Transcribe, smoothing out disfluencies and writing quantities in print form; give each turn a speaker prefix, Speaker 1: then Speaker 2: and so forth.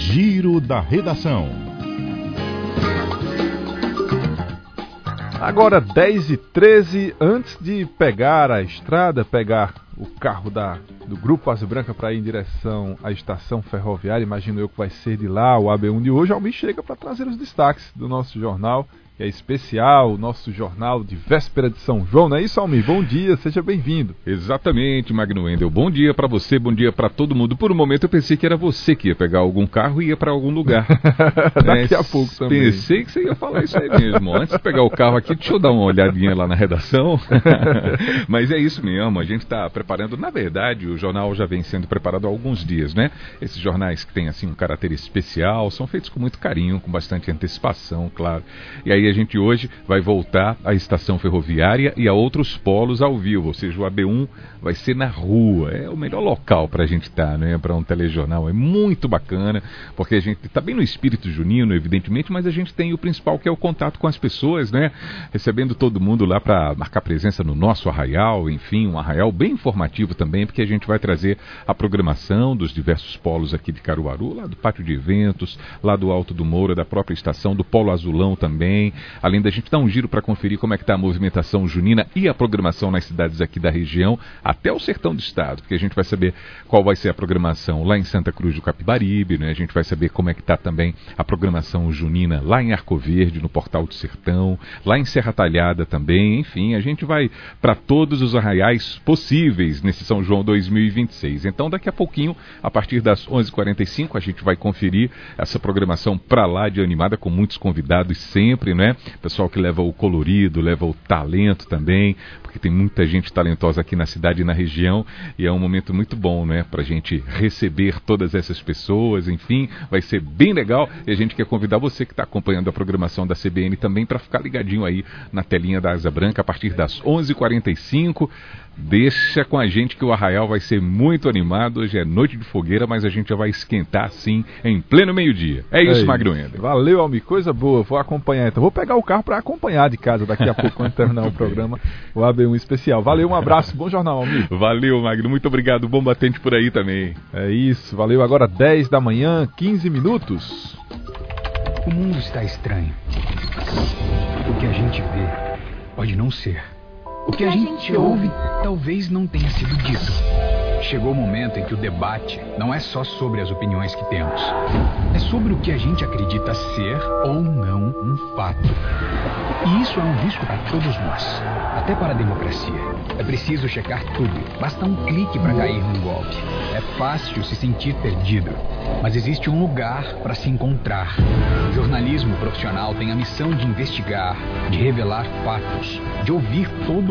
Speaker 1: Giro da Redação.
Speaker 2: Agora 10h13, antes de pegar a estrada, pegar o carro do Grupo Asa Branca para ir em direção à estação ferroviária, imagino eu que vai ser de lá o AB1 de hoje, Almir chega para trazer os destaques do nosso jornal, que é especial, o nosso jornal de véspera de São João, não é isso, Almir? Bom dia, seja bem-vindo.
Speaker 3: Exatamente, Magno Wendel. Bom dia para você, bom dia para todo mundo. Por um momento eu pensei que era você que ia pegar algum carro e ia para algum lugar.
Speaker 2: Daqui a pouco também.
Speaker 3: Pensei que você ia falar isso aí mesmo. Antes de pegar o carro aqui, deixa eu dar uma olhadinha lá na redação. Mas é isso mesmo, a gente está preparando. Na verdade, o jornal já vem sendo preparado há alguns dias, né? Esses jornais que têm assim um caráter especial, são feitos com muito carinho, com bastante antecipação, claro. E aí a gente hoje vai voltar à estação ferroviária e a outros polos ao vivo, ou seja, o AB1 vai ser na rua, é o melhor local para a gente estar, né, para um telejornal, é muito bacana, porque a gente está bem no espírito junino, evidentemente, mas a gente tem o principal que é o contato com as pessoas, né, recebendo todo mundo lá para marcar presença no nosso arraial, enfim, um arraial bem informativo também, porque a gente vai trazer a programação dos diversos polos aqui de Caruaru, lá do pátio de eventos, lá do Alto do Moura, da própria estação, do Polo Azulão também, além da gente dar um giro para conferir como é que está a movimentação junina e a programação nas cidades aqui da região, até o sertão do estado, porque a gente vai saber qual vai ser a programação lá em Santa Cruz do Capibaribe, né? A gente vai saber como é que está também a programação junina lá em Arco Verde, no Portal do Sertão, lá em Serra Talhada também, enfim, a gente vai para todos os arraiais possíveis nesse São João 2026. Então daqui a pouquinho, a partir das 11h45, a gente vai conferir essa programação para lá de animada com muitos convidados sempre, né? Pessoal que leva o colorido, leva o talento também, porque tem muita gente talentosa aqui na cidade e na região, e é um momento muito bom, né, pra gente receber todas essas pessoas, enfim, vai ser bem legal, e a gente quer convidar você que está acompanhando a programação da CBN também para ficar ligadinho aí na telinha da Asa Branca a partir das 11h45, deixa com a gente que o arraial vai ser muito animado, hoje é noite de fogueira, mas a gente já vai esquentar assim em pleno meio-dia. É isso, Magno Wendel.
Speaker 2: Valeu, Almir, coisa boa, vou acompanhar então, vou pegar o carro para acompanhar de casa daqui a pouco quando terminar o programa, o AB1 especial. Valeu, um abraço, bom jornal, Almir.
Speaker 3: Valeu, Magno, muito obrigado, bom batente por aí também.
Speaker 2: É isso, valeu, agora 10 da manhã, 15 minutos.
Speaker 4: O mundo está estranho. O que a gente vê pode não ser. O que a gente ouve talvez não tenha sido dito. Chegou o momento em que o debate não é só sobre as opiniões que temos. É sobre o que a gente acredita ser ou não um fato. E isso é um risco para todos nós, até para a democracia. É preciso checar tudo, basta um clique para cair num golpe. É fácil se sentir perdido, mas existe um lugar para se encontrar. O jornalismo profissional tem a missão de investigar, de revelar fatos, de ouvir todo